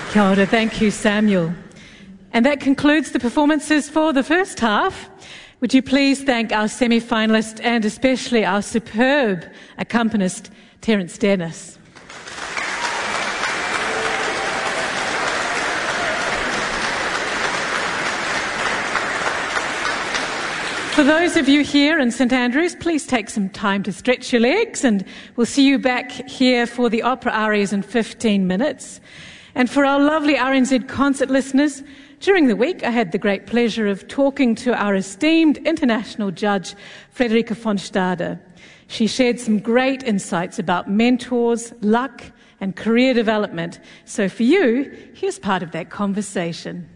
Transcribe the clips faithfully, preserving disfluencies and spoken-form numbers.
Kia ora, thank you, Samuel. And that concludes the performances for the first half. Would you please thank our semi-finalist and especially our superb accompanist, Terence Dennis. For those of you here in St Andrews, please take some time to stretch your legs, and we'll see you back here for the opera arias in fifteen minutes. And for our lovely R N Z concert listeners, during the week I had the great pleasure of talking to our esteemed international judge, Frederica von Stade. She shared some great insights about mentors, luck, and career development. So for you, here's part of that conversation.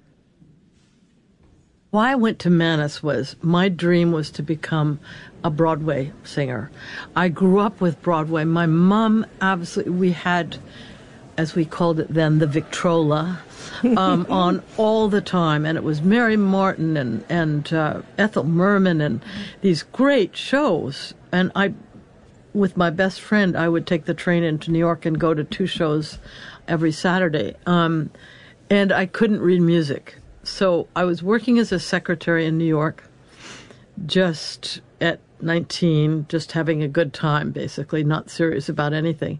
Why I went to Mannes was my dream was to become a Broadway singer. I grew up with Broadway. My mom, absolutely, we had, as we called it then, the Victrola um, on all the time. And it was Mary Martin and, and uh, Ethel Merman and these great shows. And I, with my best friend, I would take the train into New York and go to two shows every Saturday. Um, and I couldn't read music. So I was working as a secretary in New York, just at nineteen, just having a good time, basically, not serious about anything,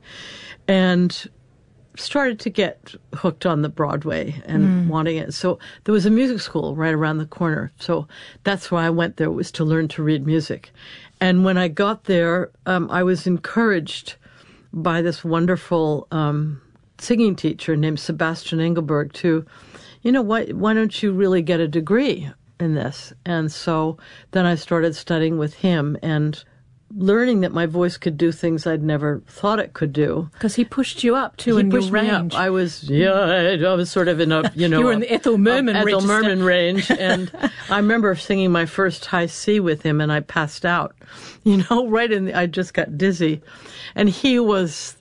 and started to get hooked on the Broadway and mm. wanting it. So there was a music school right around the corner. So that's why I went there, was to learn to read music. And when I got there, um, I was encouraged by this wonderful um, singing teacher named Sebastian Engelberg to, you know, why, why don't you really get a degree in this? And so then I started studying with him and learning that my voice could do things I'd never thought it could do. Because he pushed you up, too, he in your pushed me range. Up. I was, yeah, I was sort of in a, you know. You were in the Ethel Merman Ethel register. Merman range. And I remember singing my first high C with him, and I passed out, you know, right in the, I just got dizzy. And he was,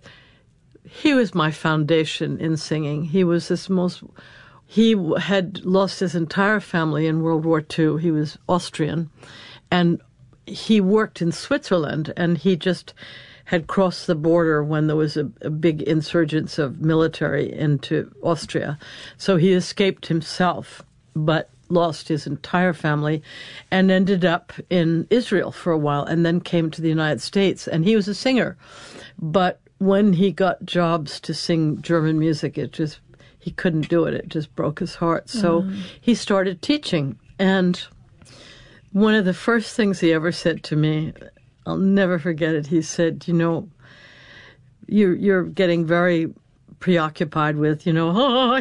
he was my foundation in singing. He was this most... He had lost his entire family in World War Two. He was Austrian, and he worked in Switzerland, and he just had crossed the border when there was a, a big insurgence of military into Austria. So he escaped himself, but lost his entire family and ended up in Israel for a while and then came to the United States. And he was a singer. But when he got jobs to sing German music, it just... he couldn't do it. It just broke his heart. So mm. he started teaching. And one of the first things he ever said to me, I'll never forget it, he said, you know, you're, you're getting very preoccupied with, you know, oh,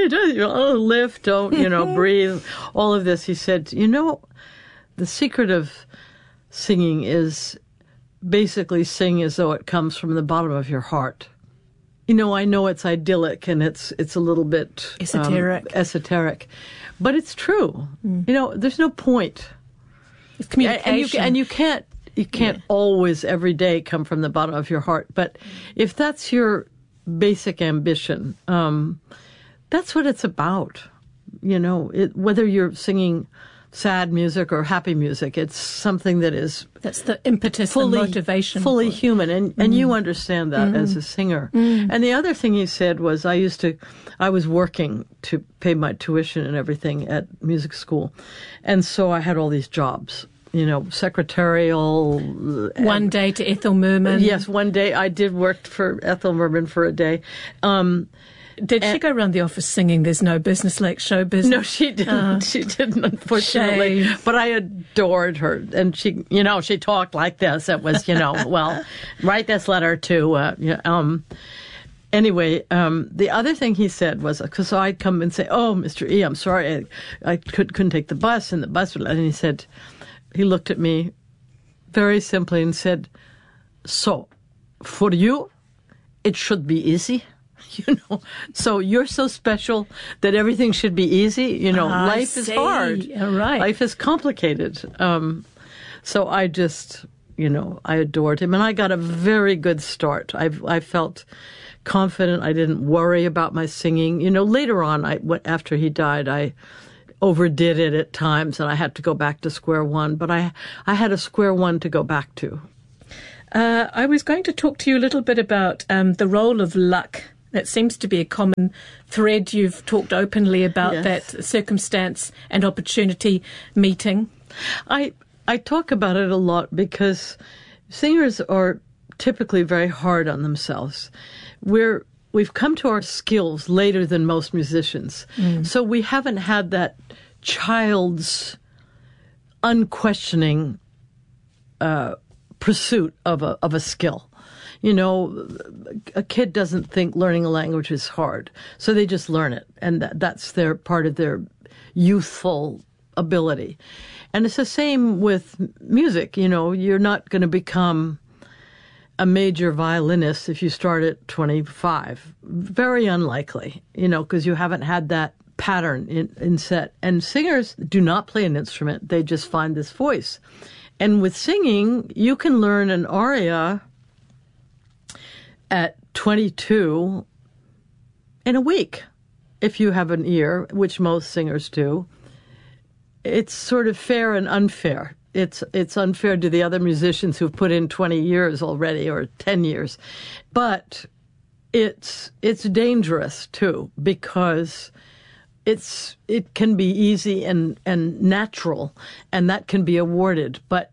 oh lift, don't, you know, breathe, all of this. He said, you know, the secret of singing is basically sing as though it comes from the bottom of your heart. You know, I know it's idyllic and it's it's a little bit esoteric, um, esoteric, but it's true. Mm. You know, there's no point. It's communication, and you, and you can't you can't yeah. always every day come from the bottom of your heart. But if that's your basic ambition, um, that's what it's about. You know, it, whether you're singing sad music or happy music, it's something that is that's the impetus fully, and motivation, fully human, and mm. and you understand that mm. as a singer. Mm. And the other thing he said was, I used to, I was working to pay my tuition and everything at music school, and so I had all these jobs. You know, secretarial. One and, day to Ethel Merman. Yes, one day I did work for Ethel Merman for a day. Um, Did and, she go around the office singing "There's no business like show business"? No, she didn't. Uh, she didn't, unfortunately. Shame. But I adored her, and she, you know, she talked like this. It was, you know, well, write this letter to. Uh, you know, um, anyway, um, the other thing he said was, because I'd come and say, "Oh, Mister E, I'm sorry, I, I could, couldn't take the bus," and the bus would. And he said, he looked at me very simply and said, "So, for you, it should be easy." You know, so you're so special that everything should be easy. You know, I life see. is hard. All right. Life is complicated. Um, so I just, you know, I adored him. And I got a very good start. I I felt confident. I didn't worry about my singing. You know, later on, I after he died, I overdid it at times, and I had to go back to square one. But I, I had a square one to go back to. Uh, I was going to talk to you a little bit about um, the role of luck It seems to be a common thread. You've talked openly about Yes. that circumstance and opportunity meeting. I I talk about it a lot because singers are typically very hard on themselves. We're we've come to our skills later than most musicians, mm. so we haven't had that child's unquestioning uh, pursuit of a of a skill. You know, a kid doesn't think learning a language is hard, so they just learn it, and that, that's their part of their youthful ability. And it's the same with music. You know, you're not going to become a major violinist if you start at twenty-five. Very unlikely, you know, because you haven't had that pattern in, in set. And singers do not play an instrument. They just find this voice. And with singing, you can learn an aria at twenty-two in a week, if you have an ear, which most singers do. It's sort of fair and unfair. It's it's unfair to the other musicians who've put in twenty years already or ten years. But it's it's dangerous too, because it's it can be easy and, and natural, and that can be awarded, but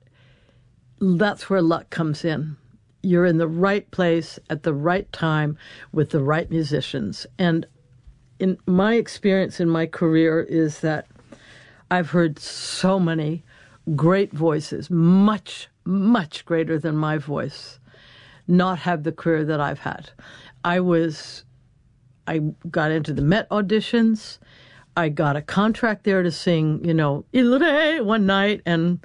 that's where luck comes in. You're in the right place at the right time with the right musicians. And in my experience in my career is that I've heard so many great voices, much, much greater than my voice, not have the career that I've had. I was, I got into the Met auditions. I got a contract there to sing, you know, Il Re one night and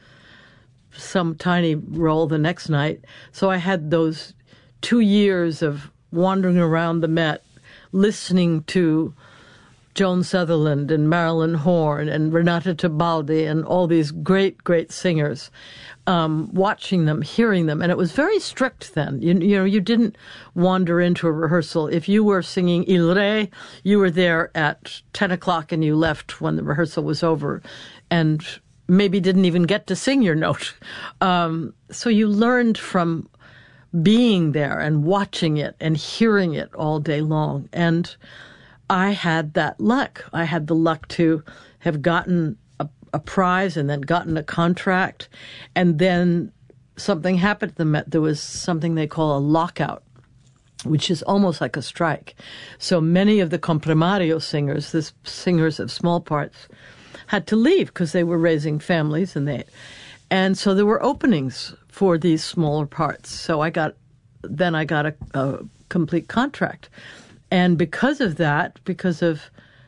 some tiny role the next night. So I had those two years of wandering around the Met, listening to Joan Sutherland and Marilyn Horne and Renata Tebaldi and all these great, great singers, um, watching them, hearing them. And it was very strict then. You, you know, you didn't wander into a rehearsal. If you were singing Il Re, you were there at ten o'clock and you left when the rehearsal was over. And maybe didn't even get to sing your note. Um, so you learned from being there and watching it and hearing it all day long. And I had that luck. I had the luck to have gotten a, a prize and then gotten a contract. And then something happened at the Met. There was something they call a lockout, which is almost like a strike. So many of the comprimario singers, the singers of small parts, had to leave because they were raising families, and they, and so there were openings for these smaller parts. So I got, then I got a, a complete contract, and because of that, because of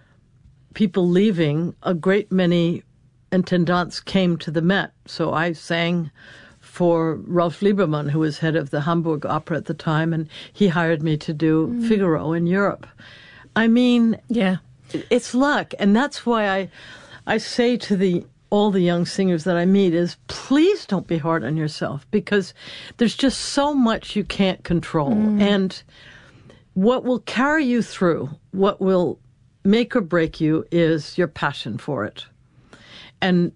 people leaving, a great many intendants came to the Met. So I sang for Rolf Liebermann, who was head of the Hamburg Opera at the time, and he hired me to do mm. Figaro in Europe. I mean, yeah, it's luck, and that's why I. I say to the all the young singers that I meet is, please don't be hard on yourself, because there's just so much you can't control. Mm. And what will carry you through, what will make or break you, is your passion for it. And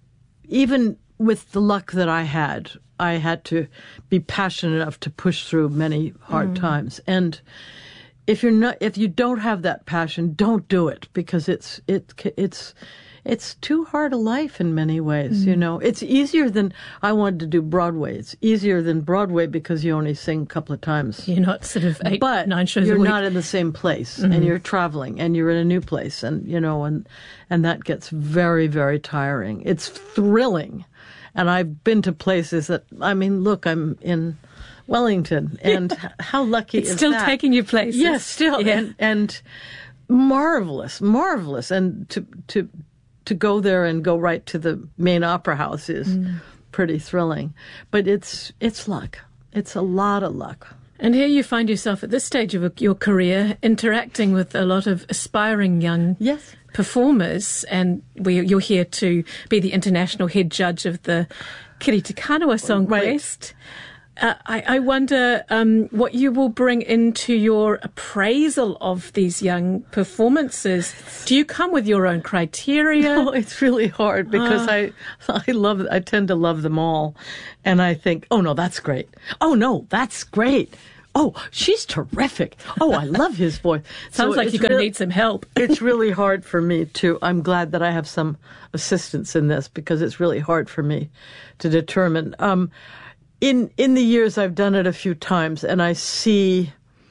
even with the luck that I had, I had to be passionate enough to push through many hard mm. times. And if you're not, if you don't have that passion, don't do it, because it's it it's it's too hard a life in many ways. Mm. You know, it's easier than I wanted to do Broadway. It's easier than Broadway because you only sing a couple of times. You're not sort of eight, but nine shows you're a week. Not in the same place, mm-hmm. and you're traveling, and you're in a new place, and you know, and and that gets very, very tiring. It's thrilling, and I've been to places that, I mean, look, I'm in Wellington, and yeah. how lucky it's is still that? Taking you places. Yes, still, yeah. and and marvelous, marvelous, and to to to go there and go right to the main opera house is mm. pretty thrilling. But it's it's luck. It's a lot of luck. And here you find yourself at this stage of your career interacting with a lot of aspiring young yes. performers, and we, you're here to be the international head judge of the Kiri Te Kanawa Song right. Quest. Uh, I, I wonder um, what you will bring into your appraisal of these young performances. Do you come with your own criteria? No, it's really hard because uh. I I love I tend to love them all, and I think, oh no, that's great. Oh no, that's great. oh, she's terrific. Oh, I love his voice. Sounds So like it's you're going to real- need some help. It's really hard for me to, I'm glad that I have some assistance in this because it's really hard for me to determine. Um, in, in the years I've done it a few times, and I see,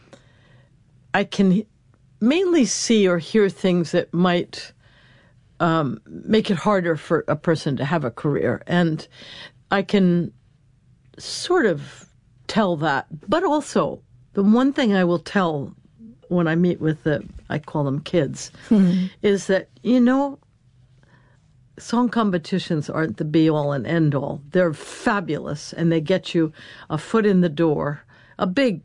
I can mainly see or hear things that might um, make it harder for a person to have a career. And I can sort of tell that. But also, the one thing I will tell when I meet with the, I call them kids, mm-hmm. is that, you know, song competitions aren't the be-all and end-all. They're fabulous, and they get you a foot in the door, a big,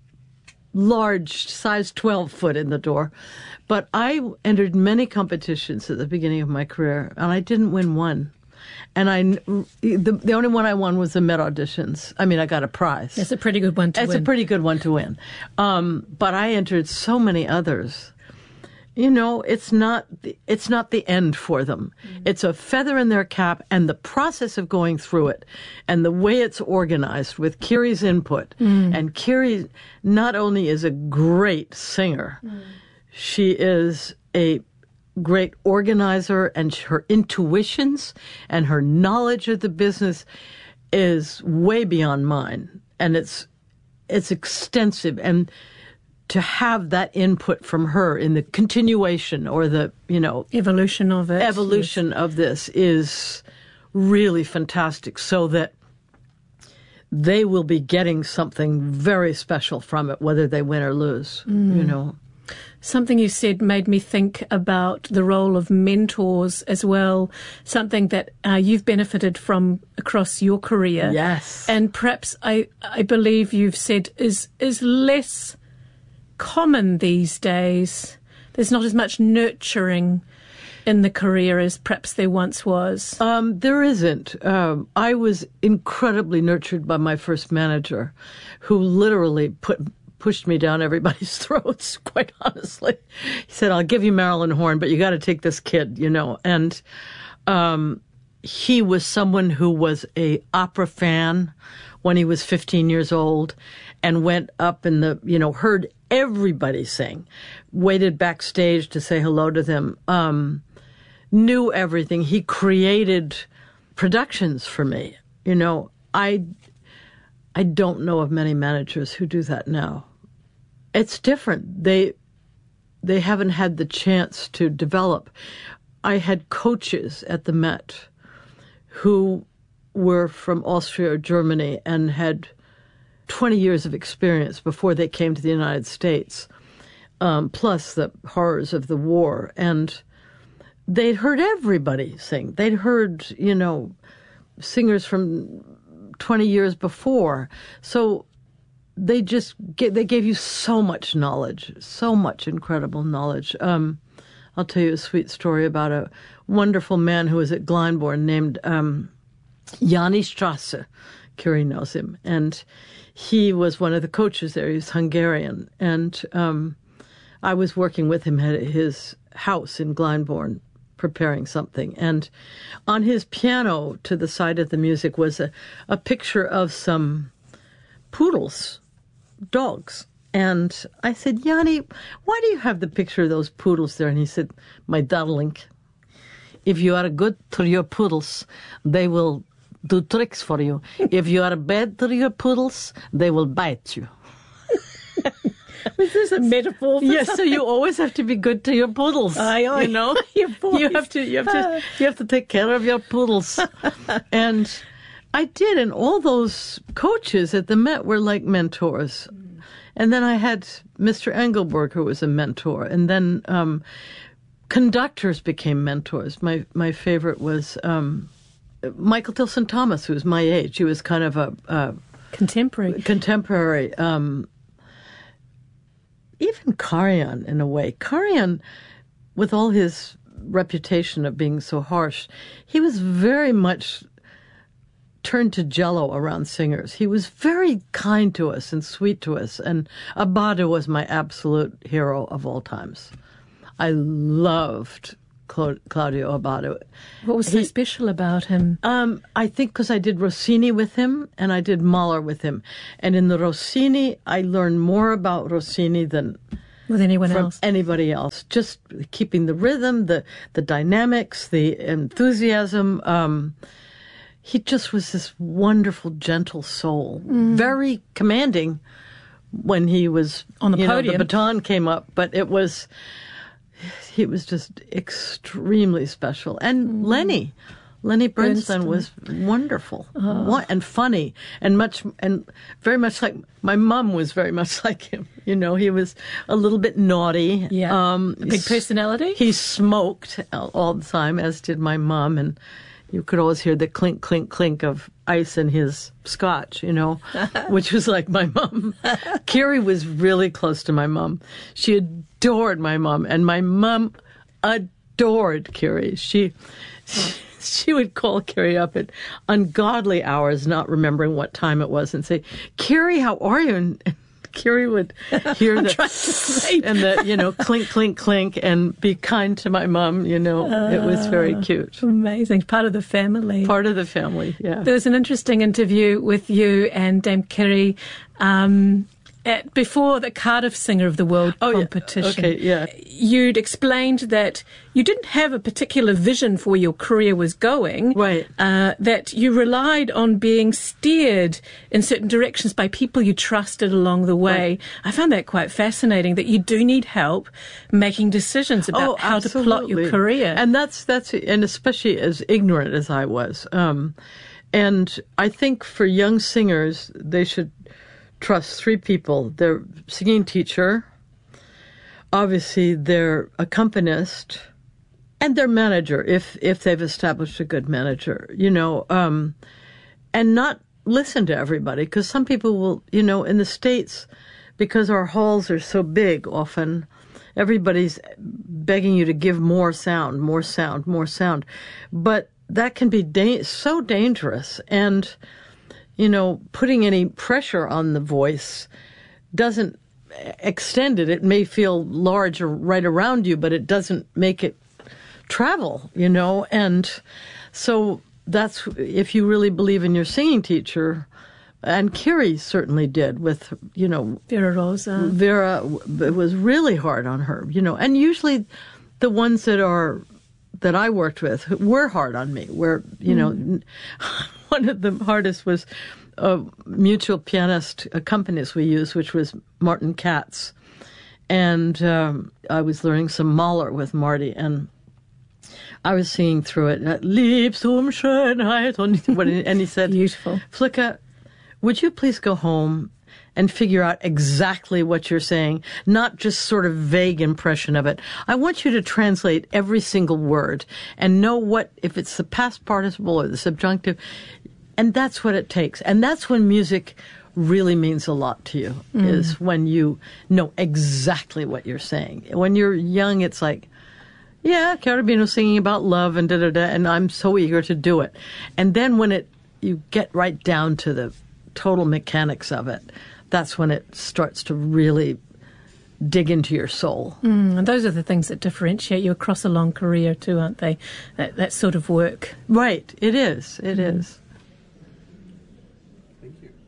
large, size twelve foot in the door. But I entered many competitions at the beginning of my career, and I didn't win one. And I, the, the only one I won was the Met auditions. I mean, I got a prize. It's a pretty good one to it's win. It's a pretty good one to win. Um, but I entered so many others. You know, it's not the, it's not the end for them. Mm. It's a feather in their cap, and the process of going through it and the way it's organized with Kiri's input. Mm. And Kiri not only is a great singer, mm. she is a great organizer, and her intuitions and her knowledge of the business is way beyond mine, and it's it's extensive. And to have that input from her in the continuation or the you know evolution of it, evolution yes. of this is really fantastic. So that they will be getting something very special from it, whether they win or lose. Mm. You know. Something you said made me think about the role of mentors as well, something that uh, you've benefited from across your career. Yes. And perhaps I, I believe you've said is is less common these days. There's not as much nurturing in the career as perhaps there once was. Um, there isn't. Um, I was incredibly nurtured by my first manager, who literally put... pushed me down everybody's throats, quite honestly. He said, I'll give you Marilyn Horne, but you got to take this kid, you know. And um, he was someone who was a opera fan when he was fifteen years old and went up in the, you know, heard everybody sing, waited backstage to say hello to them, um, knew everything. He created productions for me. You know, I... I don't know of many managers who do that now. It's different. They they haven't had the chance to develop. I had coaches at the Met who were from Austria or Germany and had twenty years of experience before they came to the United States, um, plus the horrors of the war. And they'd heard everybody sing. They'd heard, you know, singers from twenty years before. So they just get, they gave you so much knowledge, so much incredible knowledge. Um, I'll tell you a sweet story about a wonderful man who was at Glyndebourne named um, Yanni Strasse. Kiri knows him. And he was one of the coaches there. He was Hungarian. And um, I was working with him at his house in Glyndebourne, preparing something. And on his piano to the side of the music was a, a picture of some poodles, dogs. And I said, Yanni, why do you have the picture of those poodles there? And he said, my darling, if you are good to your poodles, they will do tricks for you. If you are bad to your poodles, they will bite you. Is this a metaphor? Yes, so you always have to be good to your poodles. Aye, aye. You know, Your boys. you have to, you have to, you have to take care of your poodles. And I did, and all those coaches at the Met were like mentors. Mm. And then I had Mister Engelberg, who was a mentor, and then um, conductors became mentors. My my favorite was um, Michael Tilson Thomas, who was my age. He was kind of a, a contemporary. Contemporary. Um, Even Karajan, in a way. Karajan, with all his reputation of being so harsh, he was very much turned to jello around singers. He was very kind to us and sweet to us. And Abada was my absolute hero of all times. I loved Claudio Abbado. What was so he, special about him? Um, I think because I did Rossini with him and I did Mahler with him. And in the Rossini, I learned more about Rossini than with anyone from else. anybody else. Just keeping the rhythm, the, the dynamics, the enthusiasm. Um, he just was this wonderful, gentle soul. Mm. Very commanding when he was on the you podium. Know, the baton came up, but it was he was just extremely special. And mm. Lenny, Lenny Bernstein was wonderful oh. and funny, and much and very much like my mom was very much like him. You know, he was a little bit naughty. Yeah, um, a big personality. He smoked all the time, as did my mom, and you could always hear the clink, clink, clink of ice in his scotch, you know, which was like my mom. Carrie was really close to my mom. She adored my mom, and my mom adored Carrie. She, she would call Carrie up at ungodly hours, not remembering what time it was, and say, "Carrie, how are you?" And Carrie would hear the and the you know clink clink clink and be kind to my mom. You know, uh, it was very cute. Amazing, part of the family. Part of the family. Yeah. There was an interesting interview with you and Dame Carrie um, at, before the Cardiff Singer of the World oh, competition. Yeah. Okay, yeah. You'd explained that you didn't have a particular vision for where your career was going. Right. Uh, that you relied on being steered in certain directions by people you trusted along the way. Right. I found that quite fascinating, that you do need help making decisions about oh, how absolutely. to plot your career. And that's, that's, and especially as ignorant as I was. Um, and I think for young singers, they should trust three people: their singing teacher, obviously their accompanist, and their manager, if if they've established a good manager, you know, um, and not listen to everybody, because some people will, you know, in the States, because our halls are so big often, everybody's begging you to give more sound, more sound, more sound. But that can be da- so dangerous, and you know, putting any pressure on the voice doesn't extend it. It may feel large or right around you, but it doesn't make it travel, you know. And so that's, if you really believe in your singing teacher, and Carrie certainly did with, you know, Vera Rosa. Vera, it was really hard on her, you know. And usually the ones that are, that I worked with were hard on me, where, you know, mm. one of the hardest was a mutual pianist accompanist we used, which was Martin Katz. And um, I was learning some Mahler with Marty, and I was singing through it, Lieb zum Schönheit, and he said, beautiful. Flicka, would you please go home and figure out exactly what you're saying, not just sort of vague impression of it. I want you to translate every single word and know what, if it's the past participle or the subjunctive, and that's what it takes. And that's when music really means a lot to you, mm. is when you know exactly what you're saying. When you're young, it's like, yeah, Carabino's singing about love and da-da-da, and I'm so eager to do it. And then when it, you get right down to the total mechanics of it, that's when it starts to really dig into your soul. Mm, and those are the things that differentiate you across a long career too, aren't they? That, that sort of work. Right. It is. It mm. is. Thank you.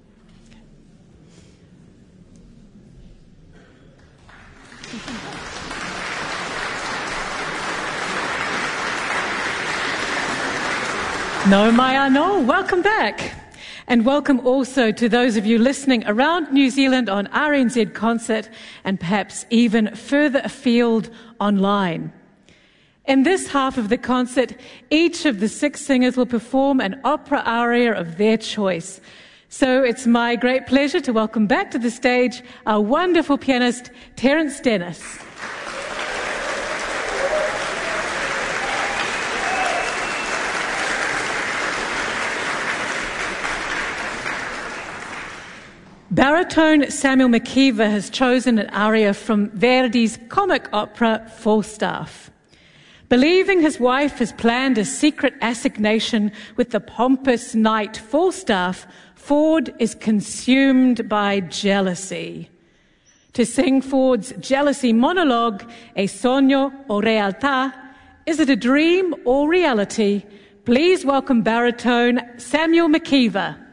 No, Maya, no. Welcome back. And welcome also to those of you listening around New Zealand on R N Z Concert, and perhaps even further afield online. In this half of the concert, each of the six singers will perform an opera aria of their choice. So it's my great pleasure to welcome back to the stage our wonderful pianist, Terence Dennis. Baritone Samuel McKeever has chosen an aria from Verdi's comic opera Falstaff. Believing his wife has planned a secret assignation with the pompous knight Falstaff, Ford is consumed by jealousy. To sing Ford's jealousy monologue, E sogno o realtà, Is it a dream or reality? Please welcome baritone Samuel McKeever.